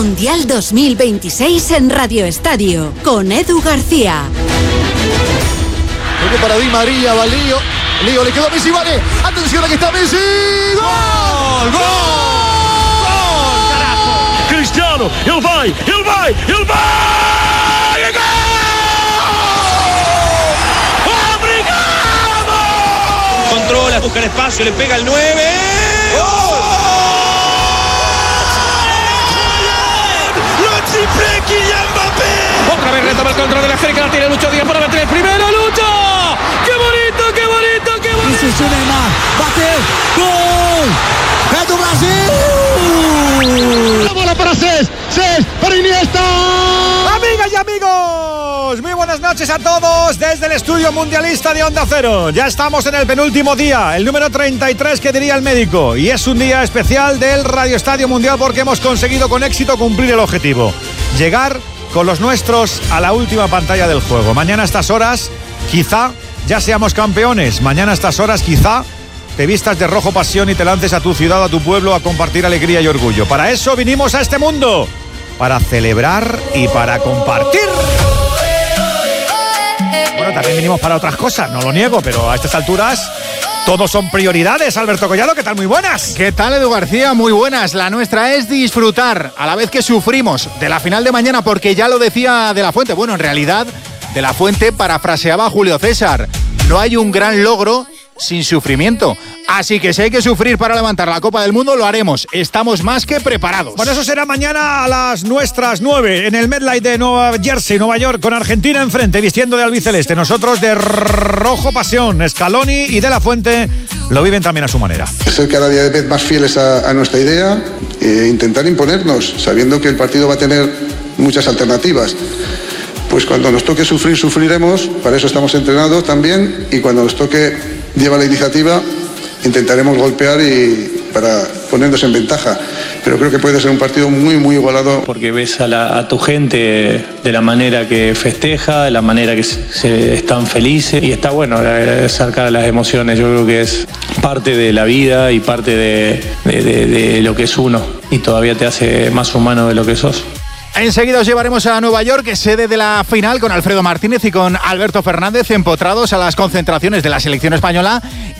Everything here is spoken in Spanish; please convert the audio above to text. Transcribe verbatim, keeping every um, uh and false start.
Mundial dos mil veintiséis en Radio Estadio, con Edu García. Toque para Di María, va Lío. Lío, le quedó a Messi, vale. Atención, aquí está Messi. ¡Gol! ¡Gol! ¡Gol! ¡Carajo! Cristiano, ele vai, ele vai, ele vai! ¡Gol! ¡Obrigado! Controla, busca el espacio, le pega el nueve. ¡Gol! Otra vez retoma el control de la América, la tiene Lucho Díaz para meter el primero, Lucho. ¡Qué bonito, qué bonito, qué bonito! Isso, Neymar, bateu, gol! É do Brasil! La bola para Cés, Cés para Iniesta. Amigas y amigos, muy buenas noches a todos desde el estudio mundialista de Onda Cero. Ya estamos en el penúltimo día, el número treinta y tres que diría el médico, y es un día especial del Radio Estadio Mundial porque hemos conseguido con éxito cumplir el objetivo: llegar con los nuestros a la última pantalla del juego. Mañana a estas horas, quizá ya seamos campeones. Mañana a estas horas, quizá te vistas de rojo pasión y te lances a tu ciudad, a tu pueblo, a compartir alegría y orgullo. Para eso vinimos a este mundo, para celebrar y para compartir. Bueno, también vinimos para otras cosas, no lo niego, pero a estas alturas todos son prioridades. Alberto Collado, ¿qué tal? Muy buenas. ¿Qué tal, Edu García? Muy buenas. La nuestra es disfrutar, a la vez que sufrimos, de la final de mañana, porque ya lo decía De La Fuente. Bueno, en realidad, De La Fuente parafraseaba a Julio César. No hay un gran logro sin sufrimiento. Así que si hay que sufrir para levantar la Copa del Mundo, lo haremos. Estamos más que preparados. Bueno, eso será mañana a las nuestras nueve en el MetLife de Nueva Jersey, Nueva York, con Argentina enfrente, vistiendo de albiceleste. Nosotros de rojo pasión. Scaloni y De La Fuente lo viven también a su manera. Ser cada día de vez más fieles a, a nuestra idea e intentar imponernos, sabiendo que el partido va a tener muchas alternativas. Pues cuando nos toque sufrir, sufriremos. Para eso estamos entrenados también. Y cuando nos toque llevar la iniciativa, intentaremos golpear y para ponernos en ventaja. Pero creo que puede ser un partido muy, muy igualado. Porque ves a, la, a tu gente de la manera que festeja, de la manera que se, se están felices. Y está bueno sacar las emociones. Yo creo que es parte de la vida y parte de, de, de, de lo que es uno. Y todavía te hace más humano de lo que sos. Enseguida os llevaremos a Nueva York, sede de la final, con Alfredo Martínez y con Alberto Fernández, empotrados a las concentraciones de la selección española